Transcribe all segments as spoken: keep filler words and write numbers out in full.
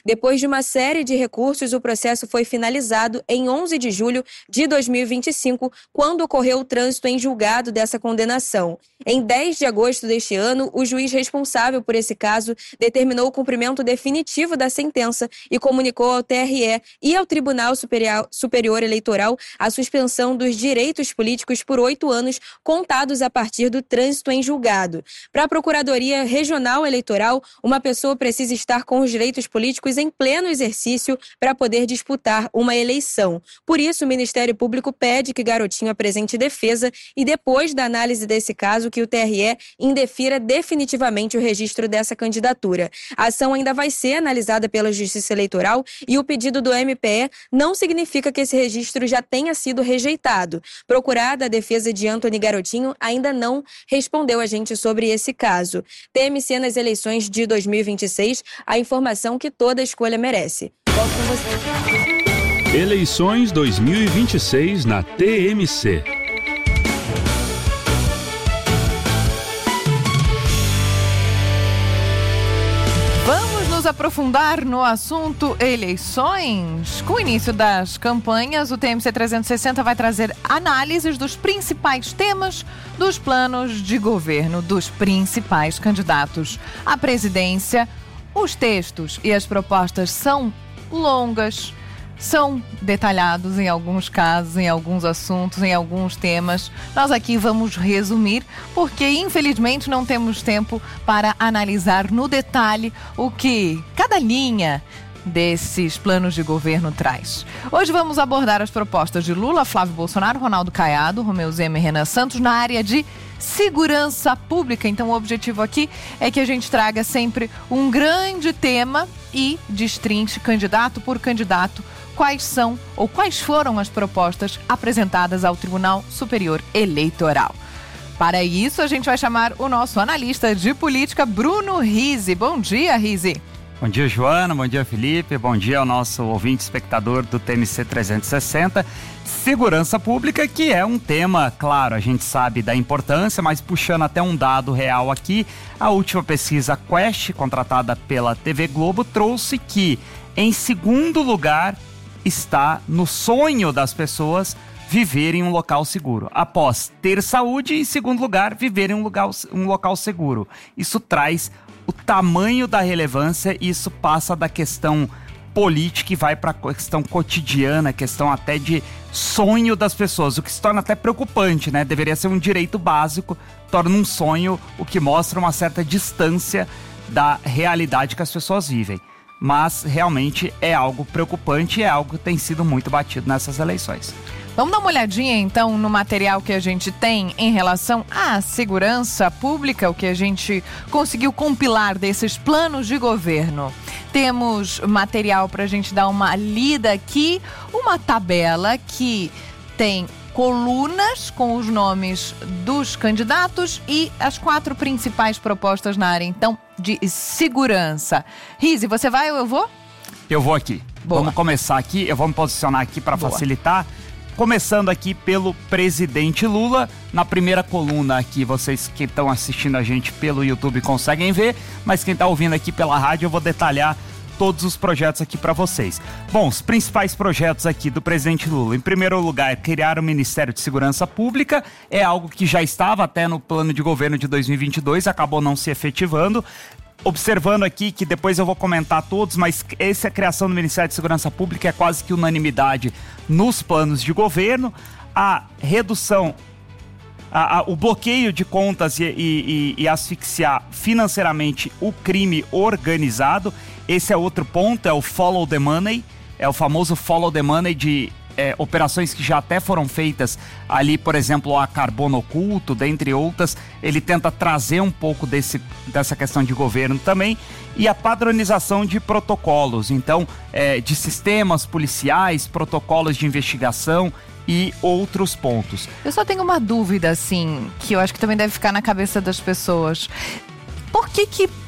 Depois de uma série de recursos, o processo foi finalizado em onze de julho de dois mil e vinte e cinco, quando ocorreu o trânsito em julgado dessa condenação. Em dez de agosto deste ano, o juiz responsável por esse caso determinou o cumprimento definitivo da sentença e comunicou ao T R E e ao Tribunal Superior, Superior Eleitoral a suspensão dos direitos políticos por oito anos, contados a partir do trânsito em julgado. Para a Procuradoria Regional Eleitoral, uma pessoa precisa estar com os direitos políticos em pleno exercício para poder disputar uma eleição. Por isso, o Ministério Público pede que Garotinho apresente defesa e, depois da análise desse caso, que o T R E indefira definitivamente o registro dessa candidatura. A ação ainda vai ser analisada pela Justiça Eleitoral e o pedido do M P E não significa que esse registro já tenha sido rejeitado. Procurada, a defesa de Antony Garotinho ainda não respondeu a gente sobre esse caso. T M C nas eleições de dois mil e vinte e seis, a informação que toda escolha merece. Volto com você. Eleições dois mil e vinte e seis na T M C. Vamos nos aprofundar no assunto eleições. Com o início das campanhas, o T M C trezentos e sessenta vai trazer análises dos principais temas dos planos de governo dos principais candidatos à presidência. Os textos e as propostas são longas, são detalhados em alguns casos, em alguns assuntos, em alguns temas. Nós aqui vamos resumir, porque infelizmente não temos tempo para analisar no detalhe o que cada linha desses planos de governo traz. Hoje vamos abordar as propostas de Lula, Flávio Bolsonaro, Ronaldo Caiado, Romeu Zema e Renan Santos na área de segurança pública. Então o objetivo aqui é que a gente traga sempre um grande tema e destrinche candidato por candidato quais são ou quais foram as propostas apresentadas ao Tribunal Superior Eleitoral. Para isso, a gente vai chamar o nosso analista de política, Bruno Rizzi. Bom dia, Rizzi. Bom dia, Joana. Bom dia, Felipe. Bom dia ao nosso ouvinte espectador do T M C trezentos e sessenta. Segurança pública, que é um tema, claro, a gente sabe da importância, mas puxando até um dado real aqui, a última pesquisa Quest, contratada pela T V Globo, trouxe que, em segundo lugar, está no sonho das pessoas viver em um local seguro. Após ter saúde, em segundo lugar, viver em um, lugar, um local seguro. Isso traz o tamanho da relevância, e isso passa da questão política e vai para a questão cotidiana, questão até de sonho das pessoas, o que se torna até preocupante, né? Deveria ser um direito básico, torna um sonho, o que mostra uma certa distância da realidade que as pessoas vivem. Mas realmente é algo preocupante e é algo que tem sido muito batido nessas eleições. Vamos dar uma olhadinha então no material que a gente tem em relação à segurança pública, o que a gente conseguiu compilar desses planos de governo. Temos material para a gente dar uma lida aqui, uma tabela que tem colunas com os nomes dos candidatos e as quatro principais propostas na área, então, de segurança. Rizzi, você vai ou eu vou? Eu vou aqui. Boa. Vamos começar aqui, eu vou me posicionar aqui para facilitar. Começando aqui pelo presidente Lula. Na primeira coluna aqui, vocês que estão assistindo a gente pelo YouTube conseguem ver, mas quem está ouvindo aqui pela rádio, eu vou detalhar todos os projetos aqui para vocês. Bom, os principais projetos aqui do presidente Lula. Em primeiro lugar, criar o Ministério de Segurança Pública. É algo que já estava até no plano de governo de dois mil e vinte e dois, acabou não se efetivando. Observando aqui, que depois eu vou comentar todos, mas essa criação do Ministério de Segurança Pública é quase que unanimidade nos planos de governo. A redução, a, a, o bloqueio de contas e, e, e asfixiar financeiramente o crime organizado. Esse é outro ponto, é o follow the money, é o famoso follow the money de É, operações que já até foram feitas ali, por exemplo, a Carbono Oculto, dentre outras. Ele tenta trazer um pouco desse, dessa questão de governo também, e a padronização de protocolos, então, é, de sistemas policiais, protocolos de investigação e outros pontos. Eu só tenho uma dúvida, assim, que eu acho que também deve ficar na cabeça das pessoas. Por que que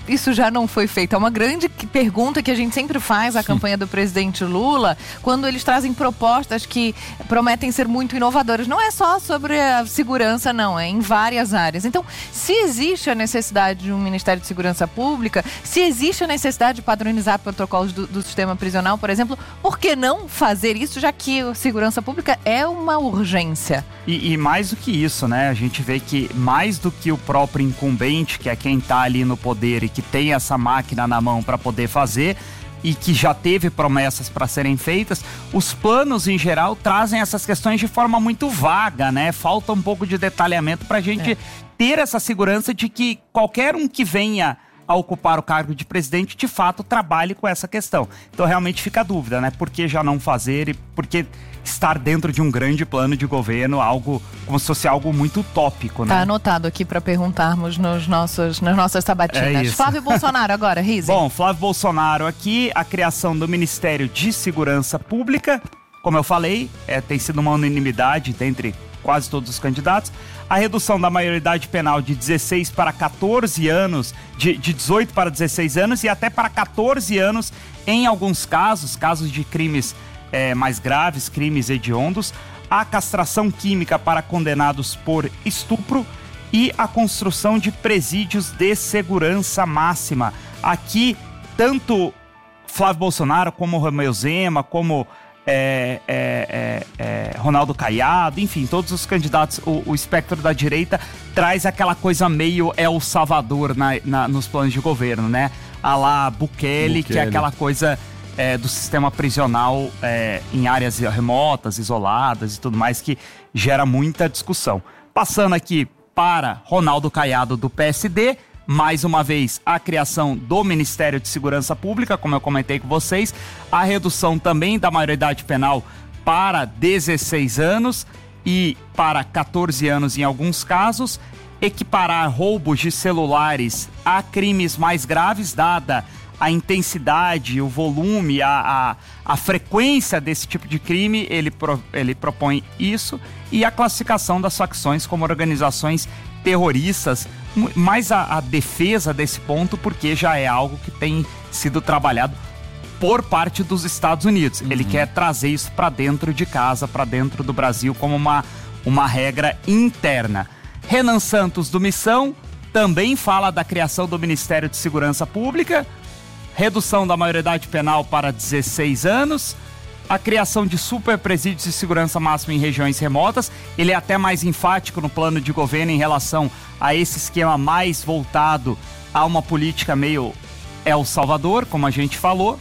isso já não foi feito? É uma grande pergunta que a gente sempre faz à Sim. campanha do presidente Lula, quando eles trazem propostas que prometem ser muito inovadoras. Não é só sobre a segurança, não, é em várias áreas. Então, se existe a necessidade de um Ministério de Segurança Pública, se existe a necessidade de padronizar protocolos do, do sistema prisional, por exemplo, por que não fazer isso, já que a segurança pública é uma urgência? E, e mais do que isso, né? A gente vê que mais do que o próprio incumbente, que é quem está ali no poder e que tem essa máquina na mão para poder fazer, e que já teve promessas para serem feitas, os planos em geral trazem essas questões de forma muito vaga, né? Falta um pouco de detalhamento para a gente é. ter essa segurança de que qualquer um que venha a ocupar o cargo de presidente, de fato, trabalhe com essa questão. Então, realmente fica a dúvida, né? Por que já não fazer e por que estar dentro de um grande plano de governo, algo como se fosse algo muito utópico, né? Tá anotado aqui para perguntarmos nos nossos, nas nossas sabatinas. É Flávio Bolsonaro agora, Rizzi. Bom, Flávio Bolsonaro aqui, a criação do Ministério de Segurança Pública, como eu falei, é, tem sido uma unanimidade dentre quase todos os candidatos. A redução da maioridade penal de dezesseis para catorze anos, de, de dezoito para dezesseis anos e até para catorze anos em alguns casos, casos de crimes é, mais graves, crimes hediondos, a castração química para condenados por estupro e a construção de presídios de segurança máxima. Aqui, tanto Flávio Bolsonaro como Romeu Zema, como É, é, é, é, Ronaldo Caiado, enfim, todos os candidatos, o, o espectro da direita traz aquela coisa meio El Salvador na, na, nos planos de governo, né? A lá Bukele, Bukele. que é aquela coisa é, do sistema prisional é, em áreas remotas, isoladas e tudo mais, que gera muita discussão. Passando aqui para Ronaldo Caiado do P S D, mais uma vez, a criação do Ministério de Segurança Pública, como eu comentei com vocês, a redução também da maioridade penal para dezesseis anos e para catorze anos em alguns casos, equiparar roubos de celulares a crimes mais graves, dada a intensidade, o volume, a, a, a frequência desse tipo de crime, ele, pro, ele propõe isso, e a classificação das facções como organizações terroristas, mais a, a defesa desse ponto, porque já é algo que tem sido trabalhado por parte dos Estados Unidos. Uhum. Ele quer trazer isso para dentro de casa, para dentro do Brasil, como uma, uma regra interna. Renan Santos, do Missão, também fala da criação do Ministério de Segurança Pública, redução da maioridade penal para dezesseis anos, a criação de super presídios de segurança máxima em regiões remotas. Ele é até mais enfático no plano de governo em relação a esse esquema mais voltado a uma política meio El Salvador, como a gente falou,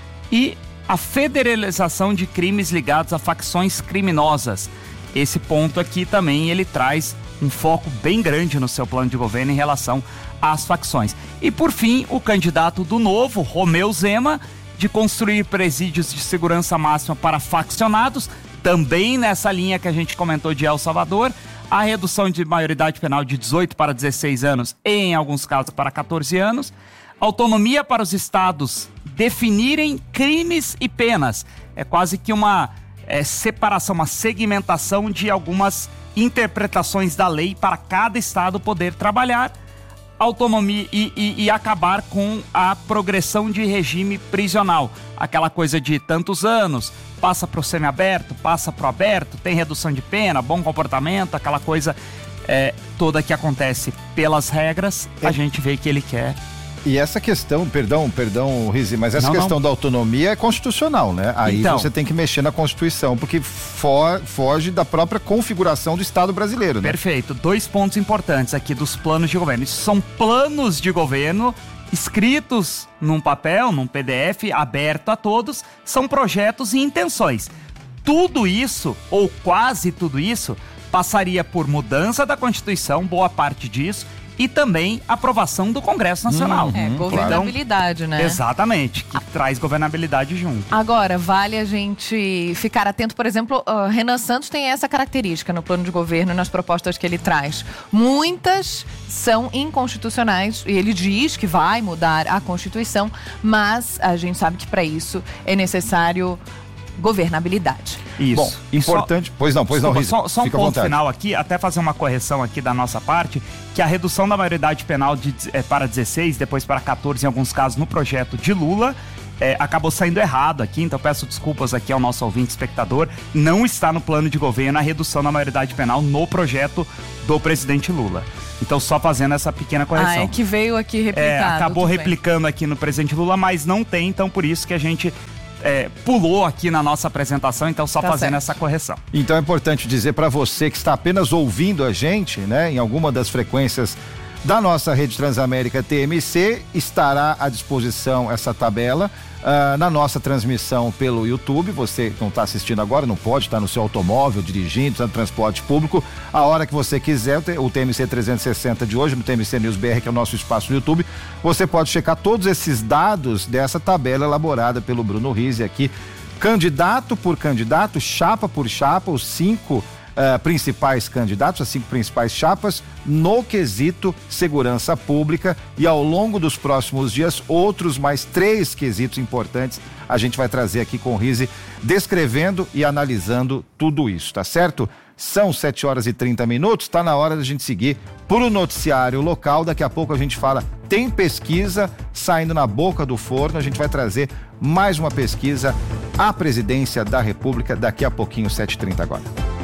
e a federalização de crimes ligados a facções criminosas. Esse ponto aqui também ele traz um foco bem grande no seu plano de governo em relação às facções. E por fim, o candidato do Novo, Romeu Zema, de construir presídios de segurança máxima para faccionados, também nessa linha que a gente comentou de El Salvador, a redução de maioridade penal de dezoito para dezesseis anos e, em alguns casos, para catorze anos, autonomia para os estados definirem crimes e penas. É quase que uma é, separação, uma segmentação de algumas interpretações da lei para cada estado poder trabalhar, autonomia e, e, e acabar com a progressão de regime prisional. Aquela coisa de tantos anos, passa para o semiaberto, passa para o aberto, tem redução de pena, bom comportamento, aquela coisa é, toda que acontece pelas regras, a é. gente vê que ele quer. E essa questão, perdão, perdão, Rizzi, mas essa não, questão não. da autonomia é constitucional, né? Aí então, você tem que mexer na Constituição, porque for, foge da própria configuração do Estado brasileiro, né? Perfeito. Dois pontos importantes aqui dos planos de governo. Isso são planos de governo escritos num papel, num P D F, aberto a todos, são projetos e intenções. Tudo isso, ou quase tudo isso, passaria por mudança da Constituição, boa parte disso, e também aprovação do Congresso Nacional. Uhum, é, governabilidade, então, né? Exatamente, que ah. traz governabilidade junto. Agora, vale a gente ficar atento, por exemplo, uh, Renan Santos tem essa característica no plano de governo, nas propostas que ele traz. Muitas são inconstitucionais, e ele diz que vai mudar a Constituição, mas a gente sabe que para isso é necessário governabilidade. Isso. Bom, importante... Só, pois não, pois desculpa, não, Riz, Só, só um fica ponto final aqui, até fazer uma correção aqui da nossa parte, que a redução da maioridade penal de, é, para dezesseis, depois para quatorze em alguns casos no projeto de Lula, É, acabou saindo errado aqui, então peço desculpas aqui ao nosso ouvinte espectador. Não está no plano de governo a redução da maioridade penal no projeto do presidente Lula. Então só fazendo essa pequena correção. Ah, é que veio aqui replicado. É, acabou replicando bem. Aqui no presidente Lula, mas não tem, então por isso que a gente é, pulou aqui na nossa apresentação, então só tá fazendo certo. Essa correção. Então é importante dizer para você que está apenas ouvindo a gente, né, em alguma das frequências da nossa rede Transamérica T M C, estará à disposição essa tabela uh, na nossa transmissão pelo YouTube. Você não está assistindo agora, não pode, está no seu automóvel, dirigindo, está no transporte público, a hora que você quiser, o T M C trezentos e sessenta de hoje, no T M C News B R, que é o nosso espaço no YouTube, você pode checar todos esses dados dessa tabela elaborada pelo Bruno Rizzi aqui, candidato por candidato, chapa por chapa, os cinco Uh, principais candidatos, as cinco principais chapas, no quesito segurança pública, e ao longo dos próximos dias, outros mais três quesitos importantes a gente vai trazer aqui com o Rizzi, descrevendo e analisando tudo isso, tá certo? São sete horas e trinta minutos, tá na hora da gente seguir pro noticiário local. Daqui a pouco a gente fala, tem pesquisa saindo na boca do forno, a gente vai trazer mais uma pesquisa à presidência da República daqui a pouquinho, sete e trinta agora.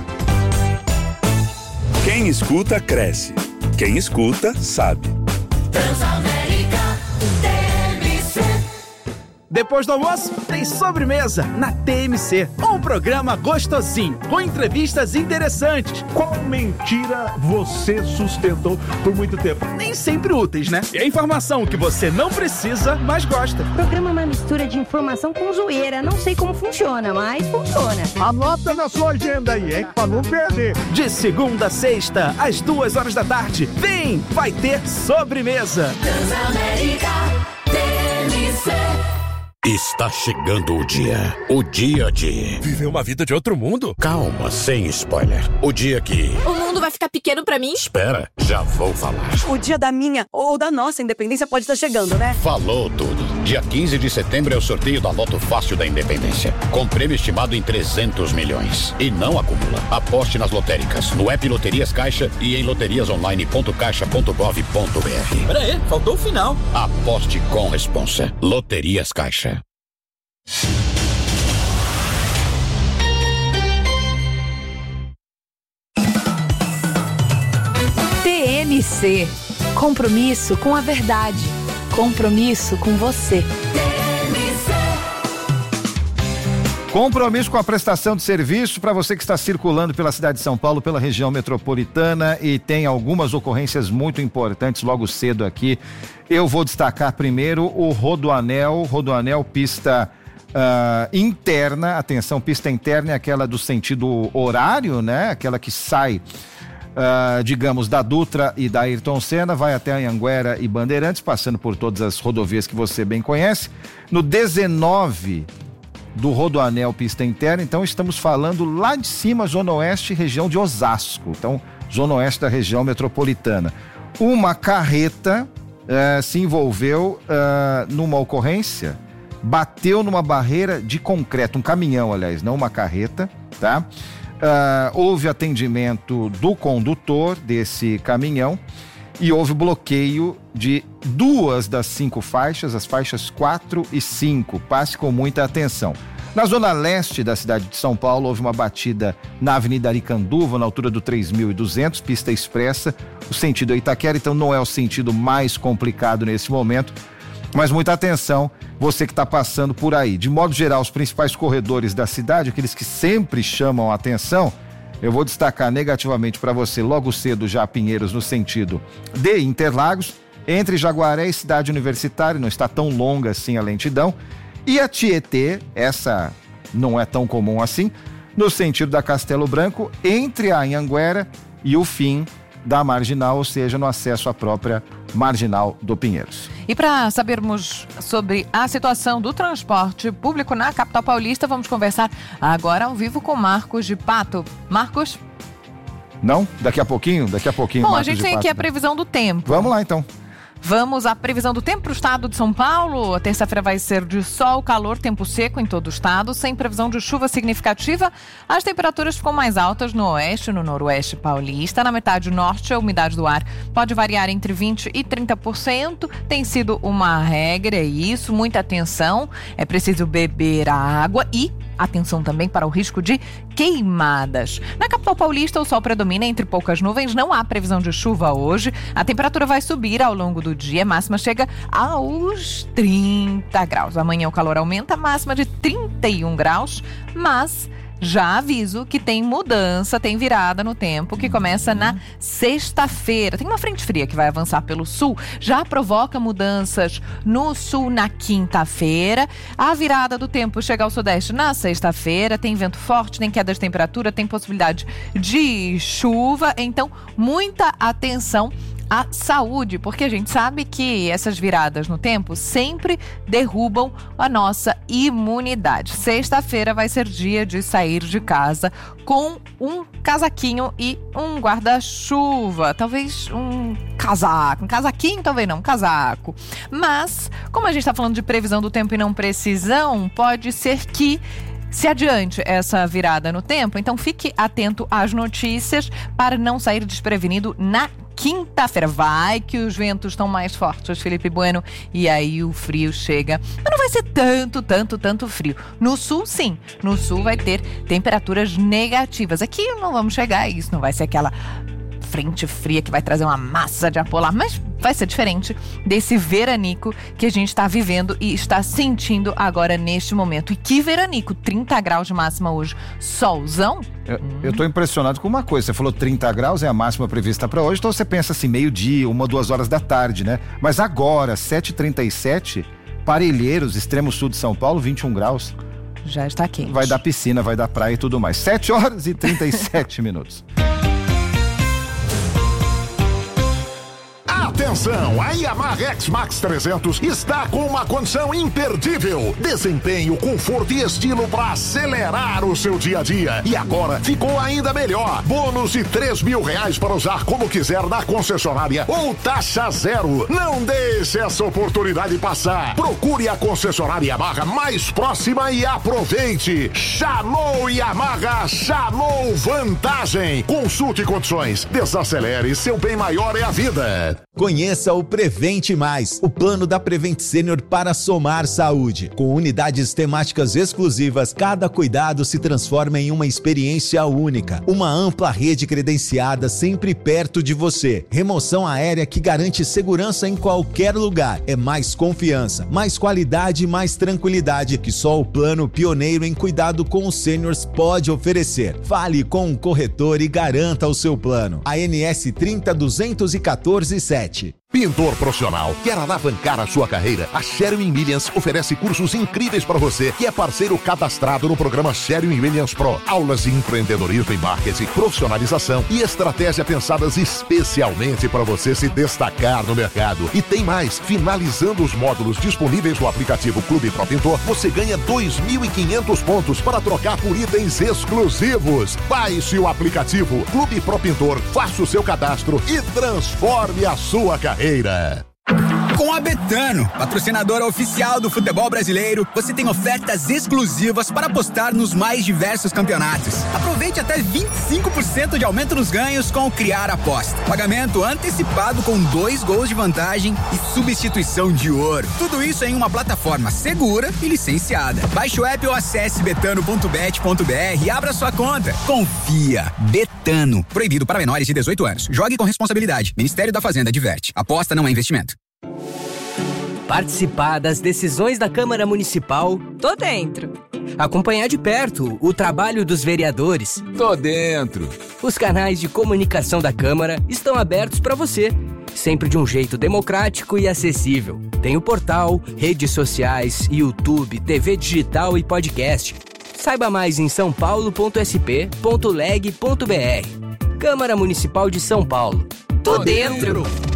Quem escuta, cresce. Quem escuta, sabe. Transamérica T M C. Depois do almoço, tem sobremesa na T M C. Um programa gostosinho, com entrevistas interessantes. Qual mentira você sustentou por muito tempo? Nem sempre úteis, né? E a informação que você não precisa, mas gosta. O programa é uma mistura de informação com zoeira. Não sei como funciona, mas funciona. Anota na sua agenda aí, hein? Pra não perder. De segunda a sexta, às duas horas da tarde. Vem, vai ter sobremesa. Transamérica T M C. Está chegando o dia. O dia de... viver uma vida de outro mundo? Calma, sem spoiler. O dia que... o mundo vai ficar pequeno pra mim? Espera, já vou falar. O dia da minha ou da nossa independência pode estar chegando, né? Falou tudo. Dia quinze de setembro é o sorteio da Loto Fácil da Independência. Com prêmio estimado em trezentos milhões. E não acumula. Aposte nas lotéricas, no app Loterias Caixa e em loterias online ponto caixa ponto gov ponto br. Pera aí, faltou o final. Aposte com responsa. Loterias Caixa. T M C. Compromisso com a verdade. Compromisso com você. Compromisso com a prestação de serviço para você que está circulando pela cidade de São Paulo, pela região metropolitana, e tem algumas ocorrências muito importantes logo cedo aqui. Eu vou destacar primeiro o Rodoanel, Rodoanel pista uh, interna, atenção, pista interna é aquela do sentido horário, né? Aquela que sai, uh, digamos, da Dutra e da Ayrton Senna, vai até Anhanguera e Bandeirantes, passando por todas as rodovias que você bem conhece. No dezenove do Rodoanel pista interna, então estamos falando lá de cima, Zona Oeste, região de Osasco, então Zona Oeste da região metropolitana. Uma carreta uh, se envolveu uh, numa ocorrência, bateu numa barreira de concreto, um caminhão, aliás, não uma carreta, tá? Uh, houve atendimento do condutor desse caminhão e houve bloqueio de duas das cinco faixas, as faixas quatro e cinco. Passe com muita atenção. Na zona leste da cidade de São Paulo, houve uma batida na Avenida Aricanduva, na altura do três mil e duzentos, pista expressa, o sentido é Itaquera, então não é o sentido mais complicado nesse momento, mas muita atenção, você que está passando por aí. De modo geral, os principais corredores da cidade, aqueles que sempre chamam a atenção, eu vou destacar negativamente para você logo cedo já Pinheiros no sentido de Interlagos, entre Jaguaré e Cidade Universitária, não está tão longa assim a lentidão, e a Tietê, essa não é tão comum assim, no sentido da Castelo Branco, entre a Anhanguera e o fim da Marginal, ou seja, no acesso à própria Marginal do Pinheiros. E para sabermos sobre a situação do transporte público na capital paulista, vamos conversar agora ao vivo com Marcos de Pato. Marcos? Não? Daqui a pouquinho? Daqui a pouquinho. Bom, Marcos a gente tem Pato, aqui a previsão do tempo. Vamos lá então. Vamos à previsão do tempo para o estado de São Paulo. A terça-feira vai ser de sol, calor, tempo seco em todo o estado, sem previsão de chuva significativa. As temperaturas ficam mais altas no oeste e no noroeste paulista. Na metade norte, a umidade do ar pode variar entre vinte por cento e trinta por cento. Tem sido uma regra, é isso. Muita atenção. É preciso beber água e atenção também para o risco de queimadas. Na capital paulista, o sol predomina entre poucas nuvens. Não há previsão de chuva hoje. A temperatura vai subir ao longo do dia. A máxima chega aos trinta graus. Amanhã o calor aumenta, a máxima de trinta e um graus. Mas já aviso que tem mudança, tem virada no tempo, que começa na sexta-feira. Tem uma frente fria que vai avançar pelo sul, já provoca mudanças no sul na quinta-feira. A virada do tempo chega ao sudeste na sexta-feira. Tem vento forte, tem queda de temperatura, tem possibilidade de chuva. Então, muita atenção à saúde, porque a gente sabe que essas viradas no tempo sempre derrubam a nossa imunidade. Sexta-feira vai ser dia de sair de casa com um casaquinho e um guarda-chuva, talvez um casaco, um casaquinho talvez não, um casaco. Mas, como a gente está falando de previsão do tempo e não precisão, pode ser que se adiante essa virada no tempo, então fique atento às notícias para não sair desprevenido na quinta-feira. Vai que os ventos estão mais fortes, Felipe Bueno, e aí o frio chega. Mas não vai ser tanto, tanto, tanto frio. No sul, sim. No sul vai ter temperaturas negativas. Aqui não vamos chegar a isso, não vai ser aquela frente fria que vai trazer uma massa de ar polar, mas vai ser diferente desse veranico que a gente está vivendo e está sentindo agora neste momento. E que veranico, trinta graus de máxima hoje, solzão. Eu, hum. eu tô impressionado com uma coisa, você falou trinta graus é a máxima prevista para hoje, então você pensa assim, meio-dia, uma, duas horas da tarde, né? Mas agora, sete e trinta e sete, Parelheiros, extremo sul de São Paulo, vinte e um graus. Já está quente. Vai dar piscina, vai dar praia e tudo mais. sete horas e trinta e sete minutos. Atenção, a Yamaha X-Max trezentos está com uma condição imperdível. Desempenho, conforto e estilo para acelerar o seu dia a dia. E agora ficou ainda melhor. Bônus de três mil reais para usar como quiser na concessionária ou taxa zero. Não deixe essa oportunidade passar. Procure a concessionária Yamaha mais próxima e aproveite. Chamou Yamaha, chamou vantagem. Consulte condições. Desacelere, seu bem maior é a vida. Conheça o Prevente Mais, o plano da Prevent Senior para somar saúde. Com unidades temáticas exclusivas, cada cuidado se transforma em uma experiência única. Uma ampla rede credenciada sempre perto de você. Remoção aérea que garante segurança em qualquer lugar. É mais confiança, mais qualidade e mais tranquilidade que só o plano pioneiro em cuidado com os sêniors pode oferecer. Fale com um corretor e garanta o seu plano. A N S trinta duzentos e quatorze sete. Pintor profissional, quer alavancar a sua carreira? A Sherwin-Williams oferece cursos incríveis para você que é parceiro cadastrado no programa Sherwin-Williams Pro. Aulas de empreendedorismo e marketing, profissionalização e estratégia pensadas especialmente para você se destacar no mercado. E tem mais, finalizando os módulos disponíveis no aplicativo Clube Pro Pintor, você ganha dois mil e quinhentos pontos para trocar por itens exclusivos. Baixe o aplicativo Clube Pro Pintor, faça o seu cadastro e transforme a sua carreira. Com a Betano, patrocinadora oficial do futebol brasileiro, você tem ofertas exclusivas para apostar nos mais diversos campeonatos. Aproveite até vinte e cinco por cento de aumento nos ganhos com o Criar Aposta. Pagamento antecipado com dois gols de vantagem e substituição de ouro. Tudo isso em uma plataforma segura e licenciada. Baixe o app ou acesse betano ponto bet ponto br e abra sua conta. Confia. Betano. Proibido para menores de dezoito anos. Jogue com responsabilidade. Ministério da Fazenda adverte. Aposta não é investimento. Participar das decisões da Câmara Municipal? Tô dentro. Acompanhar de perto o trabalho dos vereadores? Tô dentro. Os canais de comunicação da Câmara estão abertos para você, sempre de um jeito democrático e acessível. Tem o portal, redes sociais, YouTube, T V digital e podcast. Saiba mais em são paulo ponto s p ponto leg ponto b r. Câmara Municipal de São Paulo. Tô dentro.